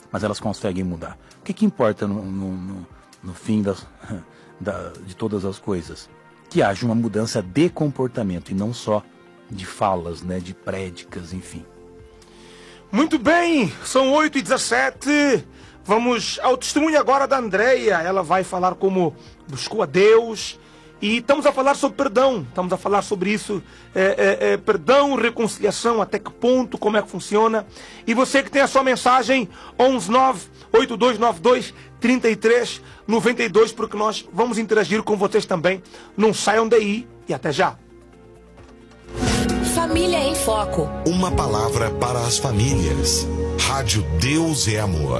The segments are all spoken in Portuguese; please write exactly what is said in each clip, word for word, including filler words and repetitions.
mas elas conseguem mudar. O que, que importa no, no, no, no fim das, da, de todas as coisas? Que haja uma mudança de comportamento e não só de falas, né, de prédicas, enfim. Muito bem, são oito e dezessete. Vamos ao testemunho agora da Andreia. Ela vai falar como buscou a Deus. E estamos a falar sobre perdão. Estamos a falar sobre isso. É, é, é, perdão, reconciliação, até que ponto, como é que funciona. E você que tem a sua mensagem, onze nove oito dois nove dois três três nove dois, porque nós vamos interagir com vocês também. Não saiam daí e até já. Família em Foco. Uma palavra para as famílias. Rádio Deus é Amor.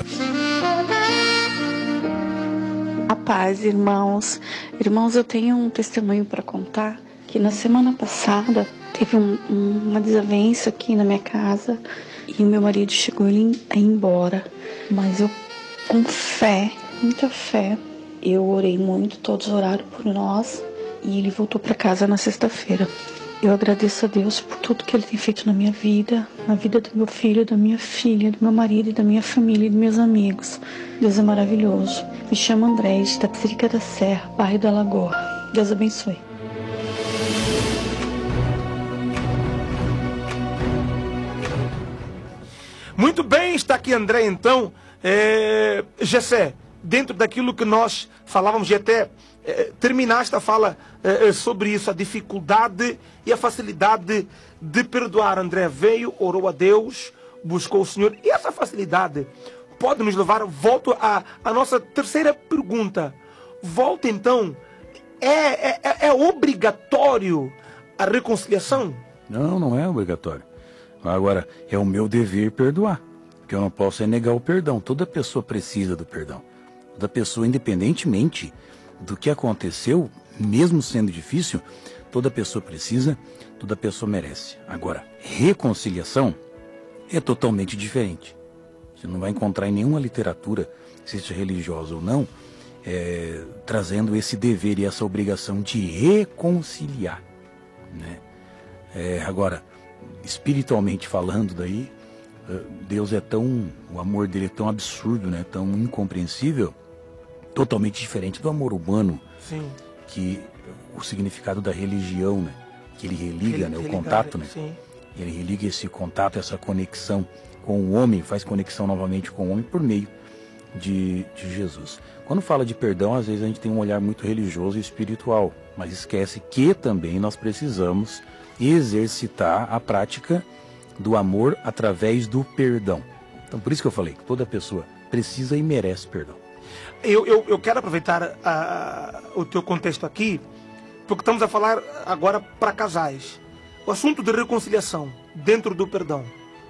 A paz, irmãos. Irmãos, eu tenho um testemunho para contar, que na semana passada teve um, um, uma desavença aqui na minha casa e o meu marido chegou a ir embora. Mas eu, com fé, muita fé, eu orei muito, todos oraram por nós e ele voltou para casa na sexta-feira. Eu agradeço a Deus por tudo que Ele tem feito na minha vida, na vida do meu filho, da minha filha, do meu marido, da minha família e dos meus amigos. Deus é maravilhoso. Me chamo André, de Tapsirica da Serra, bairro da Lagoa. Deus abençoe. Muito bem, está aqui André então. É, Gessé, dentro daquilo que nós falávamos e até é, terminaste a fala é, sobre isso, a dificuldade e a facilidade de perdoar. André veio, orou a Deus, buscou o Senhor. E essa facilidade pode nos levar, volto à, à nossa terceira pergunta. Volta então, é, é, é obrigatório a reconciliação? Não, não é obrigatório. Agora, é o meu dever perdoar. O que eu não posso é negar o perdão. Toda pessoa precisa do perdão. Toda pessoa, independentemente do que aconteceu, mesmo sendo difícil, toda pessoa precisa, toda pessoa merece. Agora, reconciliação é totalmente diferente. Você não vai encontrar em nenhuma literatura, seja religiosa ou não, é, trazendo esse dever e essa obrigação de reconciliar, né? É, agora, espiritualmente falando daí, Deus é tão, o amor dele é tão absurdo, né? Tão incompreensível, totalmente diferente do amor humano. Sim. Que o significado da religião, né? Que ele religa, Ele, né? O religar, contato, né? sim. Ele religa esse contato, essa conexão com o homem, faz conexão novamente com o homem por meio de, de Jesus. Quando fala de perdão, às vezes a gente tem um olhar muito religioso e espiritual, mas esquece que também nós precisamos exercitar a prática do amor através do perdão. Então, por isso que eu falei que toda pessoa precisa e merece perdão. Eu, eu, eu quero aproveitar a, o teu contexto aqui, porque estamos a falar agora para casais. O assunto de reconciliação dentro do perdão.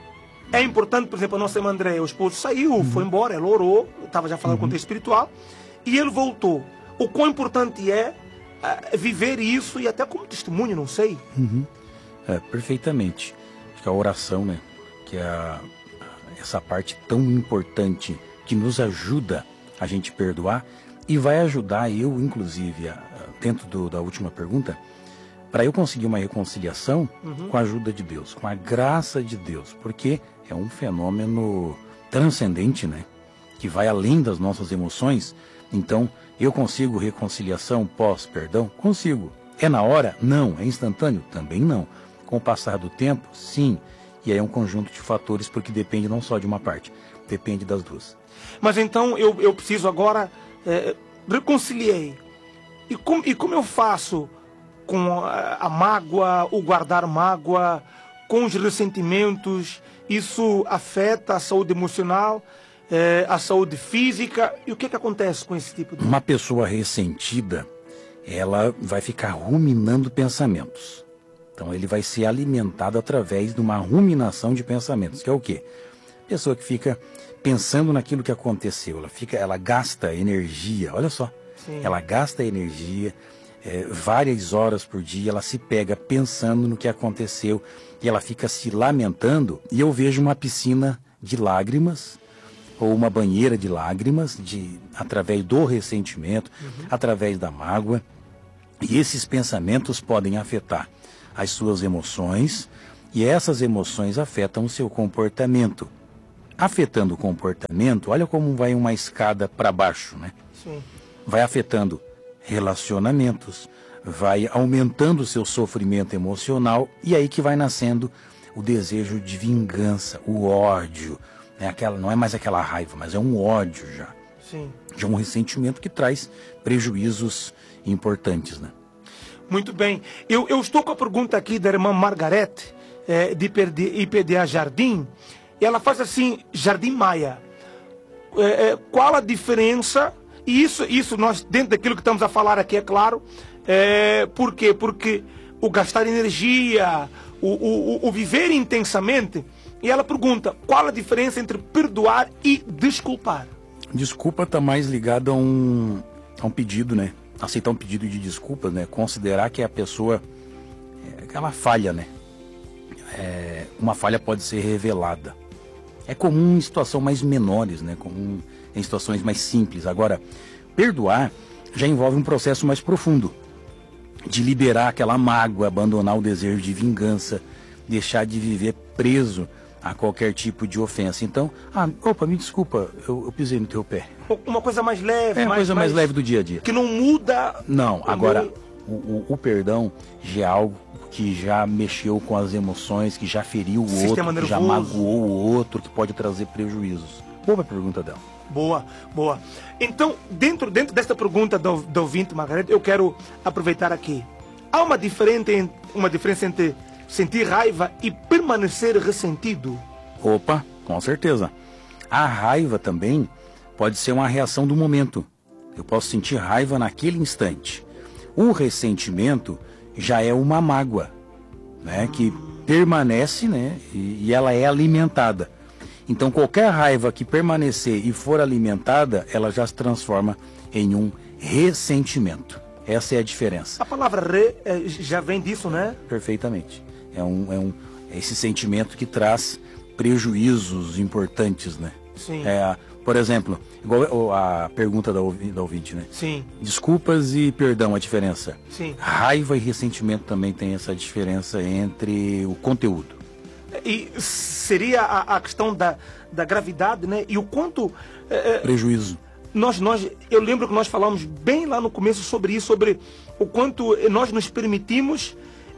É importante, por exemplo, a nossa irmã André, o esposo saiu, uhum. foi embora, ela orou, estava já falando uhum. do contexto espiritual, e ele voltou. O quão importante é uh, viver isso, e até como testemunho, não sei. Uhum. É, perfeitamente. Acho que a oração, né, que é a, essa parte tão importante que nos ajuda a gente perdoar e vai ajudar eu, inclusive, a, dentro do, da última pergunta, para eu conseguir uma reconciliação uhum. com a ajuda de Deus, com a graça de Deus, porque é um fenômeno transcendente, né, que vai além das nossas emoções. Então, eu consigo reconciliação pós-perdão? Consigo. É na hora? Não. É instantâneo? Também não. Com o passar do tempo? Sim. E aí é um conjunto de fatores, porque depende não só de uma parte, depende das duas. Mas então eu, eu preciso agora, é, reconciliei. E, com, e como eu faço com a, a mágoa, o guardar mágoa, com os ressentimentos? Isso afeta a saúde emocional, é, a saúde física. E o que, que acontece com esse tipo de... Uma pessoa ressentida, ela vai ficar ruminando pensamentos. Então ele vai ser alimentado através de uma ruminação de pensamentos, que é o quê? Pessoa que fica pensando naquilo que aconteceu, ela, fica, ela gasta energia, olha só, Sim. ela gasta energia, é, várias horas por dia, ela se pega pensando no que aconteceu e ela fica se lamentando, e eu vejo uma piscina de lágrimas, ou uma banheira de lágrimas, de, através do ressentimento, uhum. através da mágoa, e esses pensamentos podem afetar as suas emoções, e essas emoções afetam o seu comportamento. afetando o comportamento, olha como vai uma escada para baixo, né? Sim. Vai afetando relacionamentos, vai aumentando o seu sofrimento emocional, e aí que vai nascendo o desejo de vingança, o ódio, né? Aquela, não é mais aquela raiva, mas é um ódio já. Sim. Já um ressentimento que traz prejuízos importantes, né? Muito bem. Eu, eu estou com a pergunta aqui da irmã Margarete, é, de I P D A Jardim, e ela faz assim, Jardim Maia. É, é, qual a diferença? E isso, isso nós, dentro daquilo que estamos a falar aqui, é claro. É, por quê? Porque o gastar energia, o, o, o viver intensamente. E ela pergunta, qual a diferença entre perdoar e desculpar? Desculpa está mais ligado a um, a um pedido, né? Aceitar um pedido de desculpas, né? Considerar que a pessoa, ela falha, né? É, uma falha pode ser revelada. É comum em situações mais menores, né? Comum em situações mais simples. Agora, perdoar já envolve um processo mais profundo, de liberar aquela mágoa, abandonar o desejo de vingança, deixar de viver preso a qualquer tipo de ofensa. Então, ah, opa, me desculpa, eu, eu pisei no teu pé. Uma coisa mais leve. É uma mais, coisa mais, mais leve do dia a dia. Que não muda. Não, agora, meu... o, o, o perdão já é algo que já mexeu com as emoções, que já feriu o Sistema outro, que nervoso. já magoou o outro, que pode trazer prejuízos. Boa a pergunta dela. Boa, boa. Então, dentro, dentro desta pergunta do, do ouvinte, Margarete, eu quero aproveitar aqui. Há uma, diferente, uma diferença entre sentir raiva e permanecer ressentido? Opa, com certeza. A raiva também pode ser uma reação do momento. Eu posso sentir raiva naquele instante. O ressentimento já é uma mágoa, né, que permanece, né, e, e ela é alimentada. Então qualquer raiva que permanecer e for alimentada, ela já se transforma em um ressentimento. Essa é a diferença. A palavra re é, já vem disso, né? Perfeitamente. É, um, é, um, é esse sentimento que traz prejuízos importantes, né? Sim. É, por exemplo, igual a pergunta da ouvinte, né? Sim. Desculpas e perdão, a diferença. Sim. Raiva e ressentimento também tem essa diferença entre o conteúdo. E seria a, a questão da, da gravidade, né? E o quanto... É, Prejuízo. Nós, nós, eu lembro que nós falamos bem lá no começo sobre isso, sobre o quanto nós nos permitimos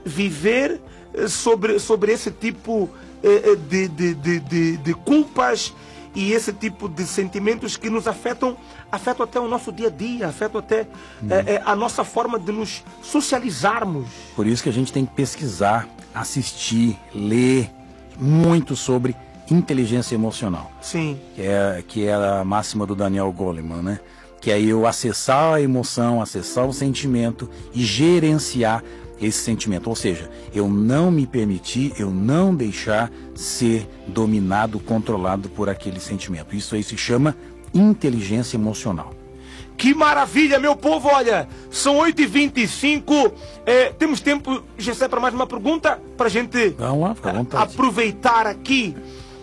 viver sobre, sobre esse tipo de, de, de, de, de culpas e esse tipo de sentimentos que nos afetam, afetam até o nosso dia a dia, afetam até hum. é, a nossa forma de nos socializarmos. Por isso que a gente tem que pesquisar, assistir, ler muito sobre inteligência emocional. Sim. Que é, que é a máxima do Daniel Goleman, né? Que é eu acessar a emoção, acessar o sentimento e gerenciar esse sentimento. Ou seja, eu não me permitir, eu não deixar ser dominado, controlado por aquele sentimento. Isso aí se chama inteligência emocional. Que maravilha, meu povo! Olha, são oito e vinte e cinco. É, temos tempo, Gessé, para mais uma pergunta? Para a gente Vamos lá, fica à vontade. aproveitar aqui.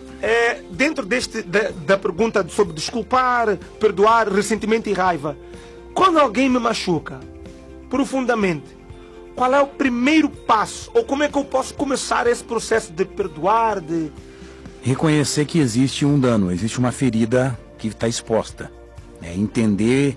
É, dentro deste, da, da pergunta sobre desculpar, perdoar, ressentimento e raiva. Quando alguém me machuca profundamente, qual é o primeiro passo? Ou como é que eu posso começar esse processo de perdoar? De... Reconhecer que existe um dano, existe uma ferida que está exposta. É, entender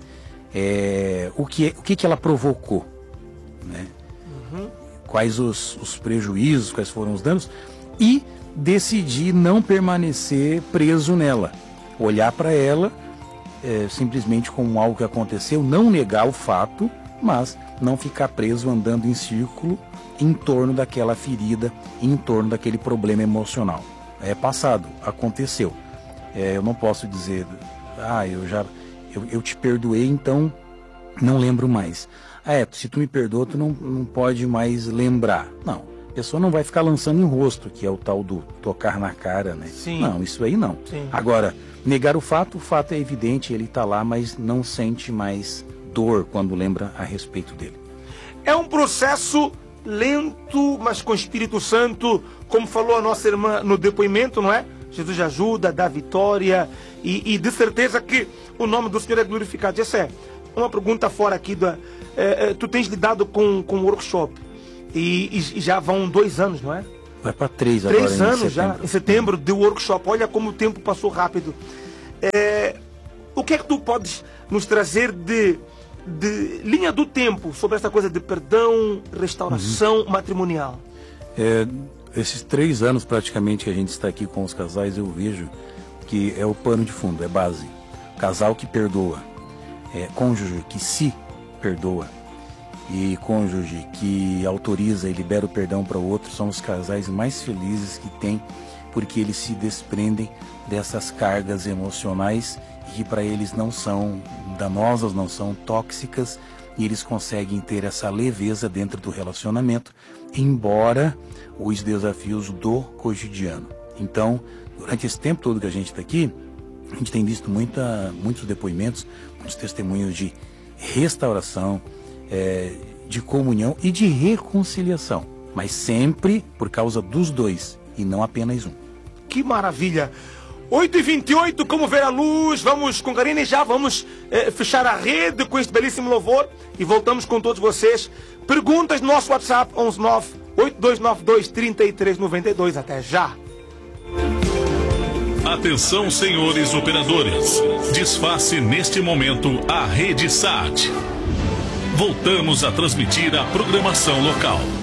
é, o, que, o que, que ela provocou, né? Uhum. Quais os, os prejuízos, quais foram os danos, e decidir não permanecer preso nela. Olhar para ela é, simplesmente como algo que aconteceu, não negar o fato, mas não ficar preso andando em círculo em torno daquela ferida, em torno daquele problema emocional. É passado, aconteceu. É, eu não posso dizer, ah, eu já eu, eu te perdoei, então não lembro mais. Ah, é, se tu me perdoou, tu não, não pode mais lembrar. Não, a pessoa não vai ficar lançando em rosto, que é o tal do tocar na cara, né? Sim. Não, isso aí não. Sim. Agora, negar o fato, o fato é evidente, ele está lá, mas não sente mais dor quando lembra a respeito dele. É um processo lento, mas com o Espírito Santo, como falou a nossa irmã no depoimento, não é? Jesus ajuda, dá vitória, e, e de certeza que o nome do Senhor é glorificado. Essa é uma pergunta fora aqui. Da, é, é, tu tens lidado com, com workshop, e, e já vão dois anos, não é? Vai para três agora. Três anos já, em setembro, de workshop. Olha como o tempo passou rápido. É, o que é que tu podes nos trazer de, de linha do tempo sobre essa coisa de perdão, restauração uhum. matrimonial? É, esses três anos praticamente que a gente está aqui com os casais, eu vejo que é o pano de fundo, é base. Casal que perdoa, é, cônjuge que se perdoa e cônjuge que autoriza e libera o perdão para o outro são os casais mais felizes que tem, porque eles se desprendem dessas cargas emocionais que para eles não são danosas, não são tóxicas, e eles conseguem ter essa leveza dentro do relacionamento, embora os desafios do cotidiano. Então, durante esse tempo todo que a gente está aqui, a gente tem visto muita, muitos depoimentos, muitos testemunhos de restauração, é, de comunhão e de reconciliação, mas sempre por causa dos dois e não apenas um. Que maravilha! oito e vinte e oito, como ver a luz? Vamos com Karine, já vamos é, fechar a rede com este belíssimo louvor e voltamos com todos vocês. Perguntas no nosso WhatsApp onze nove oito dois nove dois três três nove dois. Até já! Atenção, senhores operadores. Desface neste momento a rede S A T. Voltamos a transmitir a programação local.